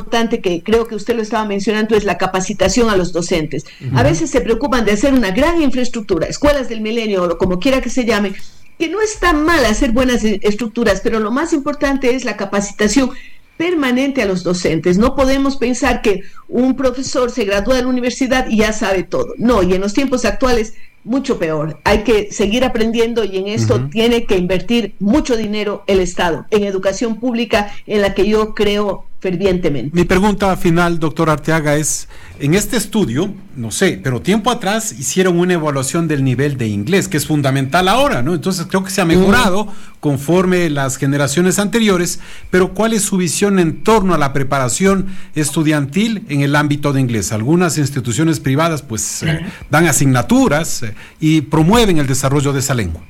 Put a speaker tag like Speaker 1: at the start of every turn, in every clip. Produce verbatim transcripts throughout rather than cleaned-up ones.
Speaker 1: importante, que creo que usted lo estaba mencionando, es la capacitación a los docentes. Uh-huh. A veces se preocupan de hacer una gran infraestructura, escuelas del milenio, o como quiera que se llame, que no está mal hacer buenas estructuras, pero lo más importante es la capacitación permanente a los docentes. No podemos pensar que un profesor se gradúa de la universidad y ya sabe todo. No, y en los tiempos actuales, mucho peor. Hay que seguir aprendiendo y en esto uh-huh. tiene que invertir mucho dinero el Estado en educación pública, en la que yo creo fervientemente.
Speaker 2: Mi pregunta final, doctor Arteaga, es, en este estudio, no sé, pero tiempo atrás hicieron una evaluación del nivel de inglés, que es fundamental ahora, ¿no? Entonces creo que se ha mejorado uh-huh. conforme las generaciones anteriores, pero ¿cuál es su visión en torno a la preparación estudiantil en el ámbito de inglés? Algunas instituciones privadas pues uh-huh. eh, dan asignaturas eh, y promueven el desarrollo de esa lengua.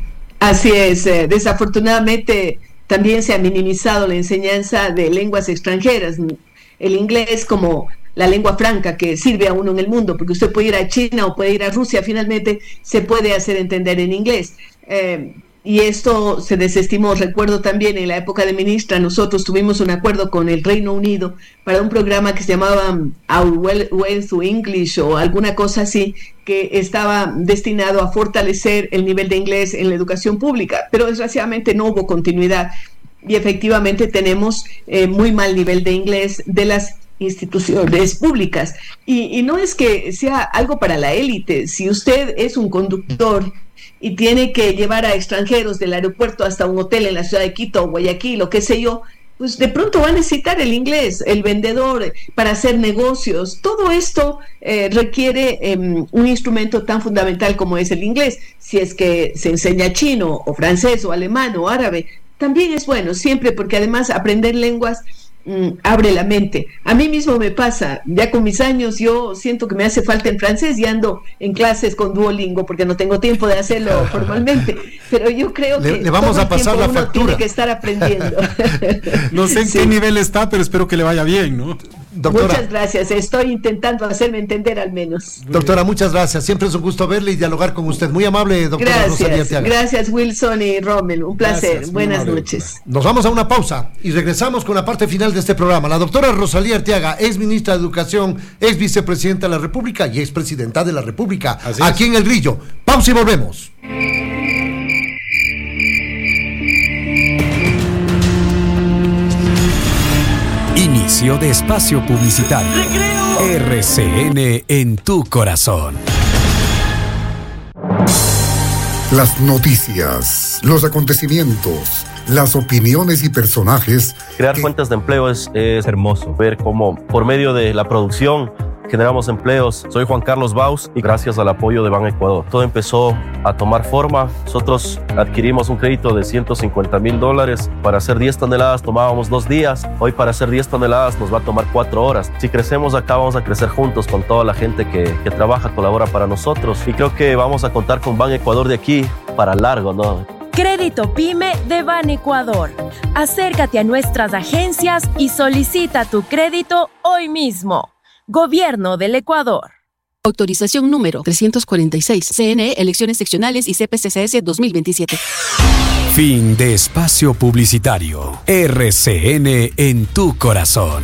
Speaker 1: Así es, eh, desafortunadamente también se ha minimizado la enseñanza de lenguas extranjeras, el inglés como la lengua franca que sirve a uno en el mundo, porque usted puede ir a China o puede ir a Rusia, finalmente se puede hacer entender en inglés. Eh, y esto se desestimó. Recuerdo también en la época de ministra, nosotros tuvimos un acuerdo con el Reino Unido para un programa que se llamaba Our Way to English o alguna cosa así, que estaba destinado a fortalecer el nivel de inglés en la educación pública, pero desgraciadamente no hubo continuidad y efectivamente tenemos eh, muy mal nivel de inglés de las instituciones públicas y, y no es que sea algo para la élite. Si usted es un conductor y tiene que llevar a extranjeros del aeropuerto hasta un hotel en la ciudad de Quito o Guayaquil o qué sé yo, pues de pronto va a necesitar el inglés, el vendedor para hacer negocios. Todo esto eh, requiere eh, un instrumento tan fundamental como es el inglés. Si es que se enseña chino o francés o alemán o árabe, también es bueno, siempre, porque además aprender lenguas mm, abre la mente. A mí mismo me pasa, ya con mis años yo siento que me hace falta el francés y ando en clases con Duolingo porque no tengo tiempo de hacerlo formalmente, pero yo creo que
Speaker 3: le, le vamos
Speaker 1: todo
Speaker 3: a pasar
Speaker 1: el tiempo
Speaker 3: la
Speaker 1: uno
Speaker 3: factura.
Speaker 1: tiene que estar aprendiendo.
Speaker 2: No sé en sí. qué nivel está, pero espero que le vaya bien, ¿no?
Speaker 3: Doctora,
Speaker 1: muchas gracias, estoy intentando hacerme entender al menos.
Speaker 3: Doctora, muchas gracias, siempre es un gusto verle y dialogar con usted. Muy amable, doctora Rosalía
Speaker 1: Gracias,
Speaker 3: Arteaga. Gracias
Speaker 1: Wilson y Rommel, un placer,
Speaker 2: Gracias,
Speaker 1: buenas
Speaker 2: amable,
Speaker 1: noches.
Speaker 2: doctora.
Speaker 3: Nos vamos a una pausa y regresamos con la parte final de este programa. La doctora Rosalía Arteaga, ex ministra de Educación, ex vicepresidenta de la República y ex presidenta de la República,
Speaker 2: Así
Speaker 3: aquí
Speaker 2: es.
Speaker 3: en El Grillo. Pausa y volvemos.
Speaker 4: Inicio de espacio publicitario. R C N en tu corazón.
Speaker 5: Las noticias, los acontecimientos, las opiniones y personajes.
Speaker 6: Crear
Speaker 5: que...
Speaker 6: fuentes de empleo es, es hermoso. Ver cómo por medio de la producción generamos empleos. Soy Juan Carlos Baus y gracias al apoyo de Ban Ecuador todo empezó a tomar forma. Nosotros adquirimos un crédito de ciento cincuenta mil dólares. Para hacer diez toneladas tomábamos dos días. Hoy para hacer diez toneladas nos va a tomar cuatro horas. Si crecemos acá vamos a crecer juntos con toda la gente que, que trabaja, colabora para nosotros. Y creo que vamos a contar con Ban Ecuador de aquí para largo, ¿no?
Speaker 7: Crédito PYME de Ban Ecuador. Acércate a nuestras agencias y solicita tu crédito hoy mismo. Gobierno del Ecuador.
Speaker 8: Autorización número trescientos cuarenta y seis. C N E, Elecciones Seccionales y C P C C S dos mil veintisiete.
Speaker 4: Fin de espacio publicitario. R C N en tu corazón.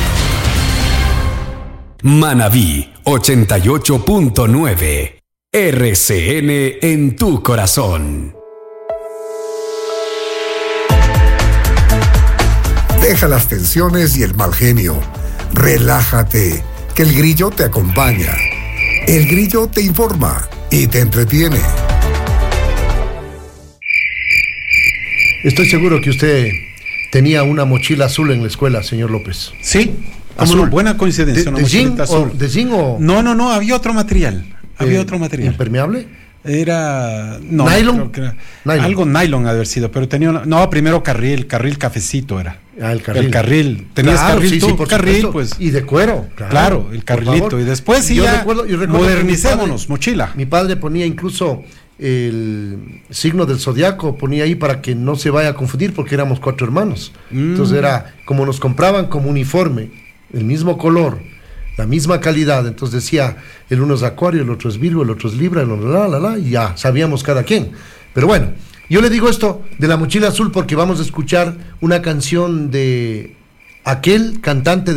Speaker 4: Manabí ochenta y ocho punto nueve. R C N en tu corazón.
Speaker 5: Deja las tensiones y el mal genio. Relájate, que el Grillo te acompaña. El Grillo te informa y te entretiene.
Speaker 3: Estoy seguro que usted tenía una mochila azul en la escuela, señor López.
Speaker 2: Sí,
Speaker 3: azul.
Speaker 2: Una buena coincidencia.
Speaker 3: ¿De,
Speaker 2: una
Speaker 3: de, jean
Speaker 2: mochilita azul.
Speaker 3: o, ¿De jean o...?
Speaker 2: No, no, no, había otro material. Había
Speaker 3: eh,
Speaker 2: otro material.
Speaker 3: ¿Impermeable?
Speaker 2: Era... No,
Speaker 3: ¿Nylon?
Speaker 2: creo que era,
Speaker 3: Nylon.
Speaker 2: Algo nylon ha de haber sido, pero tenía una, no, primero carril, carril cafecito era.
Speaker 3: Ah, el carril.
Speaker 2: El carril. ¿Tenías
Speaker 3: claro,
Speaker 2: carril
Speaker 3: sí,
Speaker 2: tú?
Speaker 3: Sí, por
Speaker 2: carril,
Speaker 3: supuesto.
Speaker 2: pues.
Speaker 3: Y de cuero. Claro,
Speaker 2: claro el carrilito. Y después sí
Speaker 3: yo
Speaker 2: ya
Speaker 3: recuerdo, yo recuerdo
Speaker 2: modernicémonos,
Speaker 3: padre,
Speaker 2: mochila.
Speaker 3: Mi padre ponía incluso el signo del zodiaco, ponía ahí para que no se vaya a confundir porque éramos cuatro hermanos. Mm. Entonces era como nos compraban como uniforme, el mismo color, la misma calidad. Entonces decía, el uno es Acuario, el otro es Virgo, el otro es Libra, el otro la, la, la, y ya sabíamos cada quien. Pero bueno, yo le digo esto de la mochila azul porque vamos a escuchar una canción de aquel cantante de